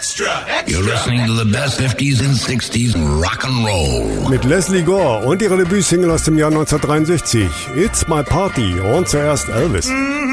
You're listening to the best 50s and 60s rock and roll. Mit Leslie Gore und ihrer Debütsingle aus dem Jahr 1963, It's My Party, und zuerst Elvis.